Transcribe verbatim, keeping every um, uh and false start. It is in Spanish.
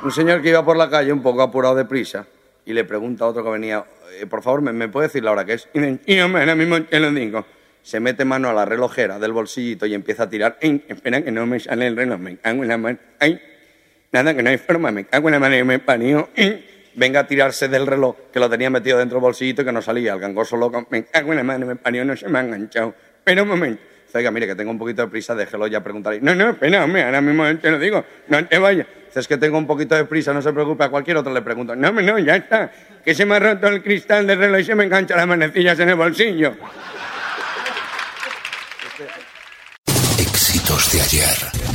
Un señor que iba por la calle un poco apurado de prisa y le pregunta a otro que venía, eh, por favor, ¿me, ¿me puede decir la hora que es? Y me y ahora mismo te lo digo. Se mete mano a la relojera del bolsillito y empieza a tirar. Ay, espera que no me sale el reloj, me cago en la mano. Ay, nada, que no hay forma, me cago en la mano que me parió. Ay. Venga a tirarse del reloj, que lo tenía metido dentro del bolsillito y que no salía. El gangoso loco, me cago en la mano, me parió, no se me ha enganchado. Pero un momento. Oiga, mire, que tengo un poquito de prisa, déjelo ya preguntar. No, no, espera, hombre, ahora mismo te lo digo, no te vayas. Es que tengo un poquito de prisa, no se preocupe, a cualquier otro le pregunto. No, no, ya está, que se me ha roto el cristal del reloj y se me engancha las manecillas en el bolsillo. Éxitos de ayer.